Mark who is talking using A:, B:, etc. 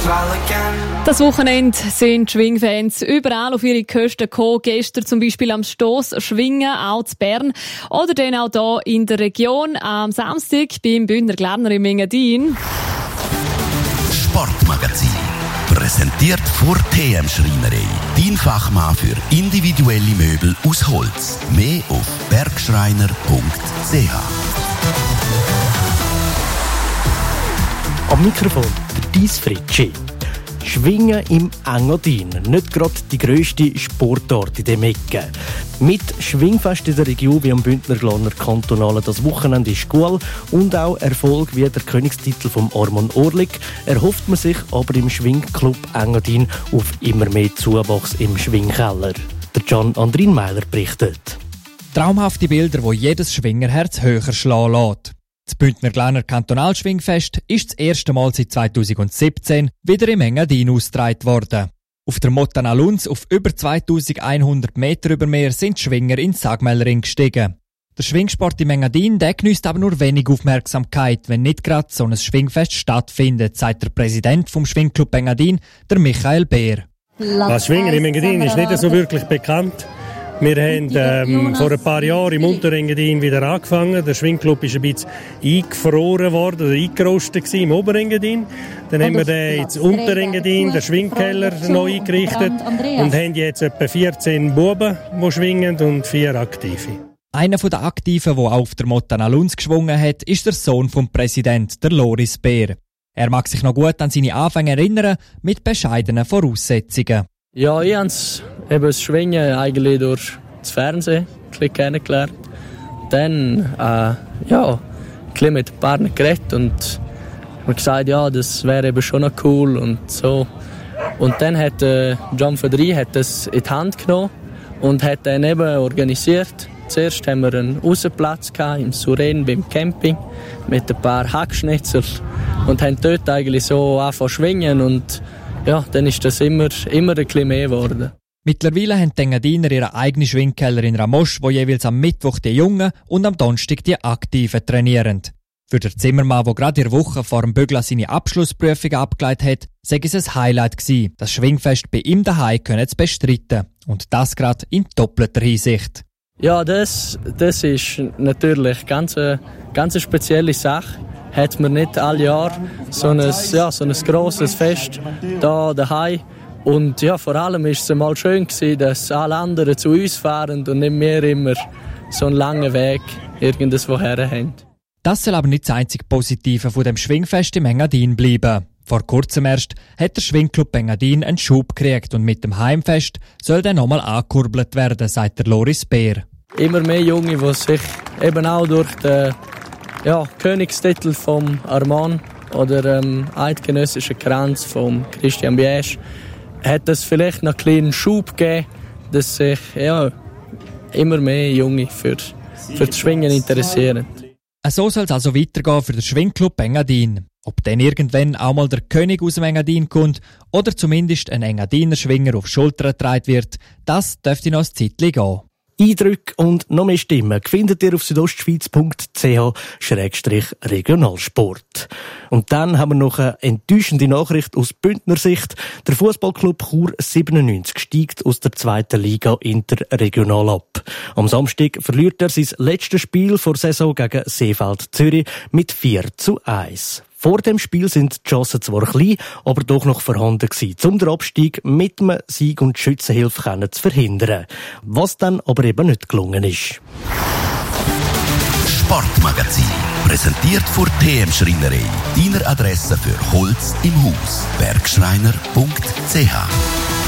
A: Das Wochenende sind Schwingfans überall auf ihre Kosten gekommen. Gestern zum Beispiel am Stoss Schwingen, auch zu Bern. Oder dann auch hier in der Region am Samstag beim Bündner Glarner im Engadin.
B: Sportmagazin. Präsentiert vor TM Schreinerei. Dein Fachmann für individuelle Möbel aus Holz. Mehr auf bergschreiner.ch.
C: Am Mikrofon der Dies Fritschi. Schwingen im Engadin, nicht gerade die grösste Sportart in dem Ecke. Mit Schwingfest in der Region wie am Bündner Glarner Kantonalen das Wochenende ist Gual und auch Erfolg wie der Königstitel vom Armand Orlik erhofft man sich aber im Schwingclub Engadin auf immer mehr Zuwachs im Schwingkeller. Der Can Andrinmeiler berichtet.
D: Traumhafte Bilder, wo jedes Schwingerherz höher schlagen lässt. Das Bündner Glarner Kantonalschwingfest ist das erste Mal seit 2017 wieder im Engadin ausgetragen worden. Auf der Mottana Lunz auf über 2100 Meter über Meer sind die Schwinger in den Sagmelring gestiegen. Der Schwingsport im Engadin genießt aber nur wenig Aufmerksamkeit, wenn nicht gerade so ein Schwingfest stattfindet, sagt der Präsident vom Schwingclub Engadin, der Michael Beer.
E: Das Schwingen im Engadin ist nicht so wirklich bekannt. Wir haben vor ein paar Jahren im Unterengadin wieder angefangen. Der Schwingclub ist ein bisschen eingefroren worden, oder eingerostet im Oberengadin. Dann haben wir den ins Unterengadin, den Schwingkeller, neu eingerichtet und haben jetzt etwa 14 Buben, die schwingen und 4 Aktive.
D: Einer der Aktiven, der auf der Mottana Lunz geschwungen hat, ist der Sohn vom Präsidenten, der Loris Beer. Er mag sich noch gut an seine Anfänge erinnern, mit bescheidenen Voraussetzungen.
F: Ja, ich habe das Schwingen eigentlich durch das Fernsehen kennengelernt. Dann, ein bisschen mit ein paar geredet und mir gesagt, ja, das wäre eben schon noch cool und so. Und dann hat John Fedri das in die Hand genommen und hat dann eben organisiert. Zuerst haben wir einen Aussenplatz im Suren beim Camping mit ein paar Hackschnitzel und haben dort eigentlich so angefangen zu schwingen und ja, dann ist das immer ein bisschen mehr geworden.
D: Mittlerweile haben die Engadiner ihre eigene Schwingkeller in Ramosch, wo jeweils am Mittwoch die Jungen und am Donnerstag die Aktiven trainieren. Für den Zimmermann, der gerade in der Woche vor dem Bügel seine Abschlussprüfung abgeleitet hat, sei es ein Highlight gewesen, das Schwingfest bei ihm daheim zu bestreiten. Und das gerade in doppelter Hinsicht.
F: Ja, das ist natürlich ganz spezielle Sache. Hat man nicht alle Jahre so ein grosses Fest da daheim. Und ja, vor allem war es einmal schön gewesen, dass alle anderen zu uns fahren und nicht mehr immer so einen langen Weg irgendwo her haben.
D: Das soll aber nicht das einzige Positive von dem Schwingfest im Engadin bleiben. Vor kurzem erst hat der Schwingclub Engadin einen Schub gekriegt und mit dem Heimfest soll der nochmal angekurbelt werden, sagt der Loris Beer.
F: Immer mehr Junge, die sich eben auch durch den Königstitel vom Armand oder eidgenössischen Kranz vom Christian Biesch hat es vielleicht noch einen kleinen Schub gegeben, dass sich immer mehr Junge für das Schwingen interessieren.
D: So soll es also weitergehen für den Schwingclub Engadin. Ob dann irgendwann auch mal der König aus dem Engadin kommt oder zumindest ein Engadiner Schwinger auf Schulter getragen wird, das dürfte noch ein Zeitchen gehen.
C: Eindrücke und noch mehr Stimmen findet ihr auf südostschweiz.ch/regionalsport. Und dann haben wir noch eine enttäuschende Nachricht aus Bündner Sicht. Der Fußballclub Chur 97 steigt aus der 2. Liga interregional ab. Am Samstag verliert er sein letztes Spiel vor Saison gegen Seefeld Zürich mit 4:1. Vor dem Spiel sind die Chancen zwar klein, aber doch noch vorhanden gewesen, um den Abstieg mit einem Sieg und Schützenhilfe zu verhindern. Was dann aber eben nicht gelungen ist.
B: Sportmagazin. Präsentiert von TM Schreinerei. Deiner Adresse für Holz im Haus. bergschreiner.ch